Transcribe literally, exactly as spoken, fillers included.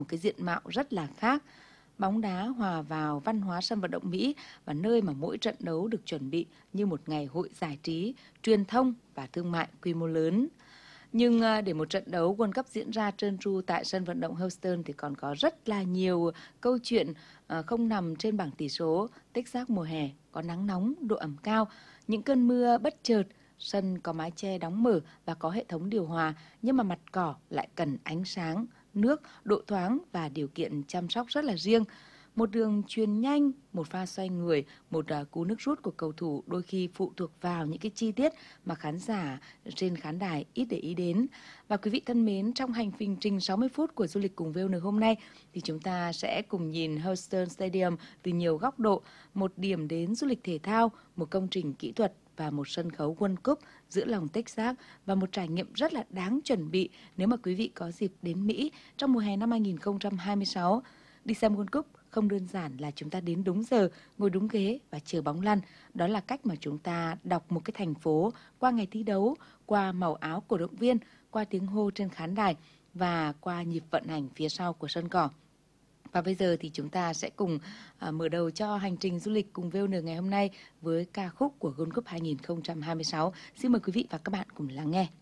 một cái diện mạo rất là khác. Bóng đá hòa vào văn hóa sân vận động Mỹ và nơi mà mỗi trận đấu được chuẩn bị như một ngày hội giải trí, truyền thông và thương mại quy mô lớn. Nhưng à, để một trận đấu World Cup diễn ra trơn tru tại sân vận động Houston thì còn có rất là nhiều câu chuyện à, không nằm trên bảng tỷ số. Tích xác mùa hè, có nắng nóng, độ ẩm cao, những cơn mưa bất chợt, sân có mái che đóng mở và có hệ thống điều hòa, nhưng mà mặt cỏ lại cần ánh sáng, nước, độ thoáng và điều kiện chăm sóc rất là riêng. Một đường chuyền nhanh, một pha xoay người, một uh, cú nước rút của cầu thủ đôi khi phụ thuộc vào những cái chi tiết mà khán giả trên khán đài ít để ý đến. Và quý vị thân mến, trong hành trình trình sáu mươi phút của du lịch cùng vê o en hôm nay thì chúng ta sẽ cùng nhìn Houston Stadium từ nhiều góc độ, một điểm đến du lịch thể thao, một công trình kỹ thuật và một sân khấu World Cup giữa lòng Texas và một trải nghiệm rất là đáng chuẩn bị nếu mà quý vị có dịp đến Mỹ trong mùa hè năm hai nghìn không trăm hai mươi sáu. Đi xem World Cup không đơn giản là chúng ta đến đúng giờ, ngồi đúng ghế và chờ bóng lăn. Đó là cách mà chúng ta đọc một cái thành phố qua ngày thi đấu, qua màu áo cổ động viên, qua tiếng hô trên khán đài và qua nhịp vận hành phía sau của sân cỏ. Và bây giờ thì chúng ta sẽ cùng uh, mở đầu cho hành trình du lịch cùng vê o en ngày hôm nay với ca khúc của World Cup hai nghìn không trăm hai mươi sáu. Xin mời quý vị và các bạn cùng lắng nghe.